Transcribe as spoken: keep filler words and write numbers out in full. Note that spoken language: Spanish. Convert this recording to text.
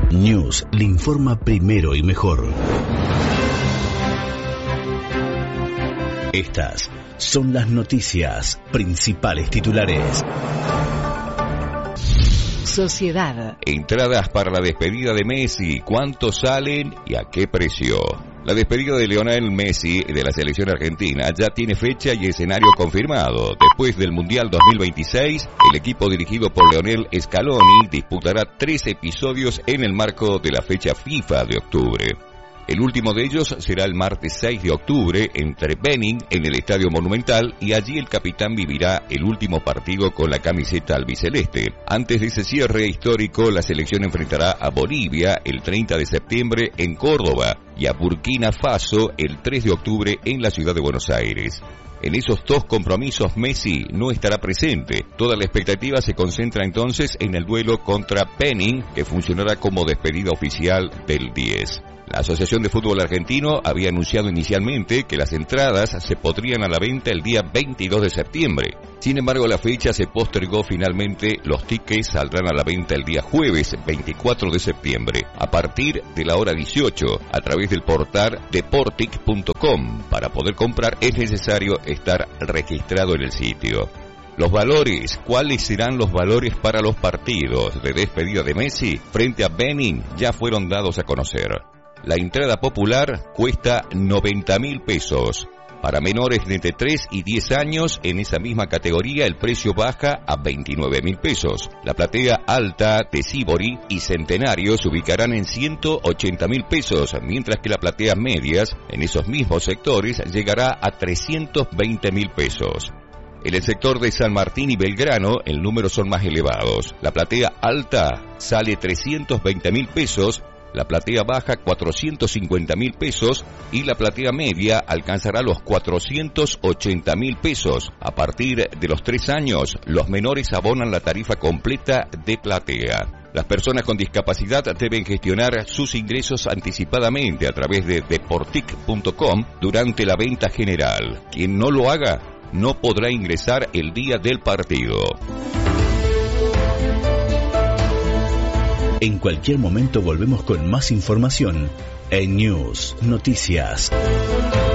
News le informa primero y mejor. Estas son las noticias, principales titulares. Sociedad. Entradas para la despedida de Messi, ¿cuánto salen y a qué precio? La despedida de Lionel Messi de la selección argentina ya tiene fecha y escenario confirmado. Después del Mundial dos mil veintiséis, el equipo dirigido por Lionel Scaloni disputará tres episodios en el marco de la fecha FIFA de octubre. El último de ellos será el martes seis de octubre entre Benin en el Estadio Monumental y allí el capitán vivirá el último partido con la camiseta albiceleste. Antes de ese cierre histórico, la selección enfrentará a Bolivia el treinta de septiembre en Córdoba y a Burkina Faso el tres de octubre en la ciudad de Buenos Aires. En esos dos compromisos Messi no estará presente. Toda la expectativa se concentra entonces en el duelo contra Benin, que funcionará como despedida oficial del diez. La Asociación de Fútbol Argentino había anunciado inicialmente que las entradas se pondrían a la venta el día veintidós de septiembre. Sin embargo, la fecha se postergó finalmente. Los tickets saldrán a la venta el día jueves veinticuatro de septiembre, a partir de la hora dieciocho, a través del portal deportic punto com. Para poder comprar es necesario estar registrado en el sitio. Los valores, ¿cuáles serán los valores para los partidos de despedida de Messi frente a Benin? Ya fueron dados a conocer. La entrada popular cuesta noventa mil pesos. Para menores de entre tres y diez años, en esa misma categoría el precio baja a veintinueve mil pesos. La platea alta, Tesibori y Centenario se ubicarán en ciento ochenta mil pesos, mientras que la platea medias, en esos mismos sectores, llegará a trescientos veinte mil pesos. En el sector de San Martín y Belgrano, el número son más elevados. La platea alta sale trescientos veinte mil pesos, la platea baja cuatrocientos cincuenta mil pesos y la platea media alcanzará los cuatrocientos ochenta mil pesos. A partir de los tres años, los menores abonan la tarifa completa de platea. Las personas con discapacidad deben gestionar sus ingresos anticipadamente a través de deportic punto com durante la venta general. Quien no lo haga, no podrá ingresar el día del partido. En cualquier momento volvemos con más información en News Noticias.